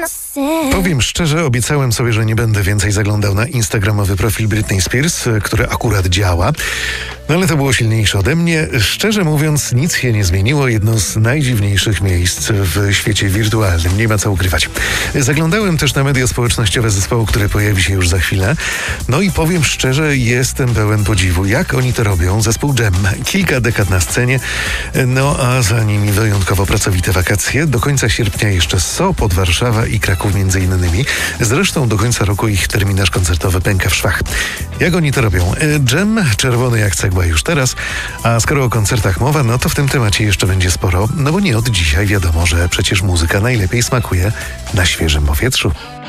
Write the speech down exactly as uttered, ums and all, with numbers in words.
Powiem szczerze, obiecałem sobie, że nie będę więcej zaglądał na instagramowy profil Britney Spears, który akurat działa. No ale to było silniejsze ode mnie. Szczerze mówiąc, nic się nie zmieniło. Jedno z najdziwniejszych miejsc w świecie wirtualnym. Nie ma co ukrywać. Zaglądałem też na media społecznościowe zespołu, który pojawi się już za chwilę. No i powiem szczerze, jestem pełen podziwu. Jak oni to robią? Zespół Gem. Kilka dekad na scenie. No a za nimi wyjątkowo pracowite wakacje. Do końca sierpnia jeszcze Sopot, Warszawa i Kraków między innymi. Zresztą do końca roku ich terminarz koncertowy pęka w szwach. Jak oni to robią? Gem, czerwony jak cegła już teraz, a skoro o koncertach mowa, no to w tym temacie jeszcze będzie sporo, no bo nie od dzisiaj wiadomo, że przecież muzyka najlepiej smakuje na świeżym powietrzu.